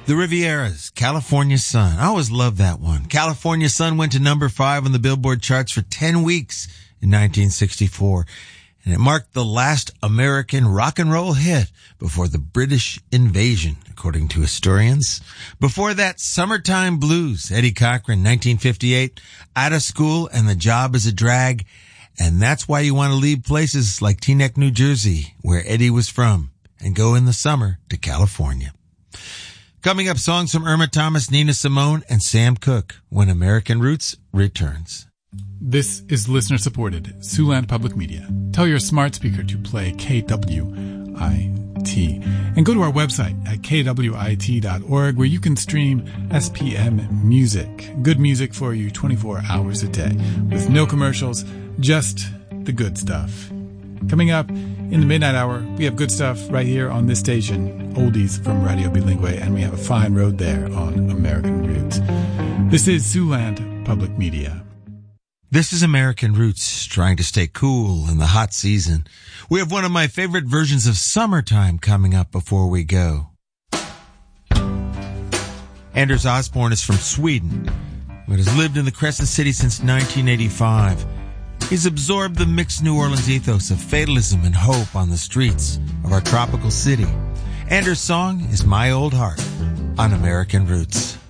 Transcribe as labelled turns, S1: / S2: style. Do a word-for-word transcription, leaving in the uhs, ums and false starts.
S1: The Rivieras, California Sun. I always loved that one. California Sun went to number five on the Billboard charts for ten weeks in nineteen sixty-four, and it marked the last American rock and roll hit before the British invasion, according to historians. Before that, Summertime Blues, Eddie Cochran, nineteen fifty-eight, Out of School and The Job is a Drag, and that's why you want to leave places like Teaneck, New Jersey, where Eddie was from, and go in the summer to California. Coming up, songs from Irma Thomas, Nina Simone, and Sam Cooke when American Roots returns.
S2: This is listener-supported Siouxland Public Media. Tell your smart speaker to play K W I T. And go to our website at k w i t dot org where you can stream S P M music. Good music for you twenty-four hours a day with no commercials, just the good stuff. Coming up in the midnight hour, we have good stuff right here on this station, oldies from Radio Bilingue, and we have a fine road there on American Roots. This is Siouxland Public Media.
S1: This is American Roots, trying to stay cool in the hot season. We have one of my favorite versions of Summertime coming up before we go. Anders Osborne is from Sweden, but has lived in the Crescent City since nineteen eighty-five. He's absorbed the mixed New Orleans ethos of fatalism and hope on the streets of our tropical city. Anders' song is My Old Heart on American Roots.